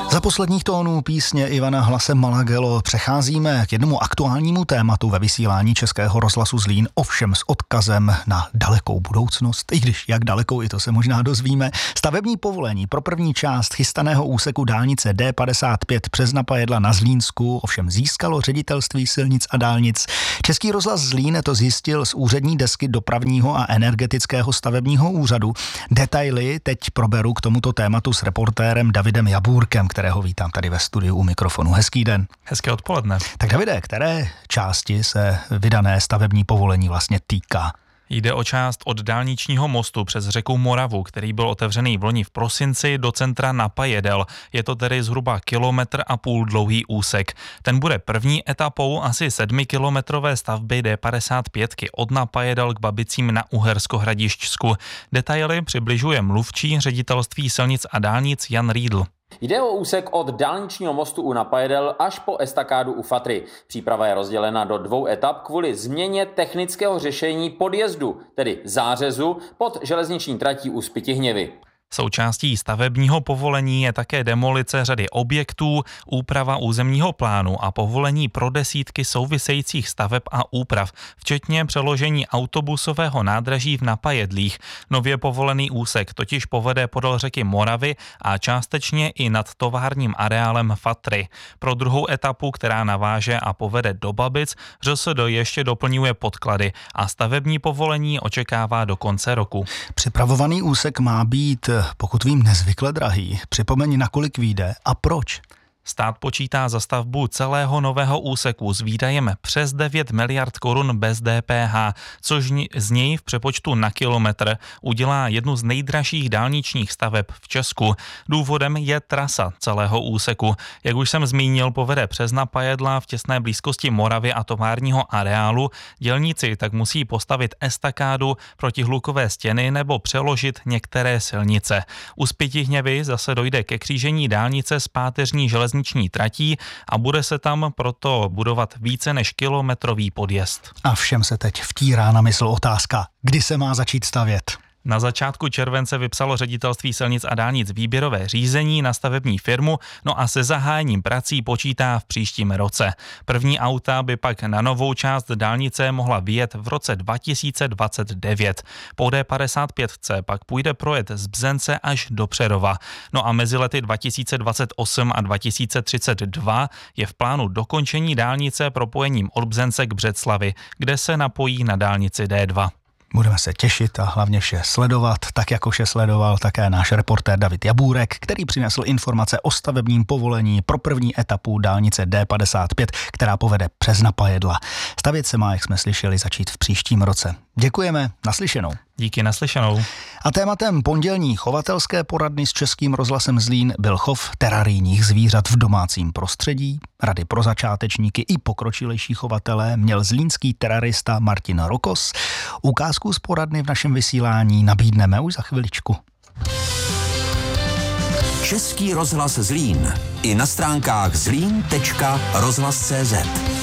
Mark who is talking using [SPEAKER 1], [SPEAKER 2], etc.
[SPEAKER 1] Za posledních tónů písně Ivana Hlase Malagelo přecházíme k jednomu aktuálnímu tématu ve vysílání Českého rozhlasu Zlín, ovšem s odkazem na dalekou budoucnost, i když jak dalekou, i to se možná dozvíme. Stavební povolení pro první část chystaného úseku dálnice D55 přes Napajedla na Zlínsku ovšem získalo Ředitelství silnic a dálnic. Český rozhlas Zlín to zjistil z úřední desky dopravního a energetického stavebního úřadu. Detaily teď proberu k tomuto tématu s reportérem Davidem Jabůrkem, kterého vítám tady ve studiu u mikrofonu. Hezký den.
[SPEAKER 2] Hezké odpoledne.
[SPEAKER 1] Tak Davide, které části se vydané stavební povolení vlastně týká?
[SPEAKER 2] Jde o část od dálničního mostu přes řeku Moravu, který byl otevřený vloni v prosinci do centra Napajedel. Je to tedy zhruba 1,5 kilometr dlouhý úsek. Ten bude první etapou asi 7kilometrové stavby D55 od Napajedel k Babicím na Uhersko-Hradišťsku. Detaily přibližuje mluvčí Ředitelství silnic a dálnic Jan Riedl.
[SPEAKER 3] Jde o úsek od dálničního mostu u Napajedel až po estakádu u Fatry. Příprava je rozdělena do 2 etap kvůli změně technického řešení podjezdu, tedy zářezu pod železniční tratí u Spytihněvy.
[SPEAKER 2] Součástí stavebního povolení je také demolice řady objektů, úprava územního plánu a povolení pro desítky souvisejících staveb a úprav, včetně přeložení autobusového nádraží v Napajedlích. Nově povolený úsek totiž povede podél řeky Moravy a částečně i nad továrním areálem Fatry. Pro druhou etapu, která naváže a povede do Babic, ŘSD ještě doplňuje podklady a stavební povolení očekává do konce roku.
[SPEAKER 1] Připravovaný úsek má být, pokud vím, nezvykle drahý. Připomeň, na kolik vyjde a proč.
[SPEAKER 2] Stát počítá za stavbu celého nového úseku s výdajem přes 9 miliard korun bez DPH, což z něj v přepočtu na kilometr udělá jednu z nejdražších dálničních staveb v Česku. Důvodem je trasa celého úseku. Jak už jsem zmínil, povede přes Napajedla v těsné blízkosti Moravy a továrního areálu. Dělníci tak musí postavit estakádu, protihlukové stěny nebo přeložit některé silnice. U Spytihněvy zase dojde ke křížení dálnice s páteřní železniční tratí a bude se tam proto budovat více než kilometrový podjezd.
[SPEAKER 1] A všem se teď vtírá na mysl otázka, kdy se má začít stavět.
[SPEAKER 2] Na začátku července vypsalo Ředitelství silnic a dálnic výběrové řízení na stavební firmu, no a se zahájením prací počítá v příštím roce. První auta by pak na novou část dálnice mohla vyjet v roce 2029. Po D55 pak půjde projet z Bzence až do Přerova. No a mezi lety 2028 a 2032 je v plánu dokončení dálnice propojením od Bzence k Břeclavi, kde se napojí na dálnici D2.
[SPEAKER 1] Budeme se těšit a hlavně vše sledovat, tak jako vše sledoval také náš reportér David Jabůrek, který přinesl informace o stavebním povolení pro první etapu dálnice D55, která povede přes Napajedla. Stavět se má, jak jsme slyšeli, začít v příštím roce. Děkujeme, naslyšenou.
[SPEAKER 2] Díky, naslyšenou.
[SPEAKER 1] A tématem pondělní chovatelské poradny s Českým rozhlasem Zlín byl chov terarijních zvířat v domácím prostředí. Rady pro začátečníky i pokročilejší chovatele měl zlínský terarista Martin Rokos. Ukázku z poradny v našem vysílání nabídneme už za chviličku.
[SPEAKER 4] Český rozhlas Zlín. I na stránkách zlín.rozhlas.cz.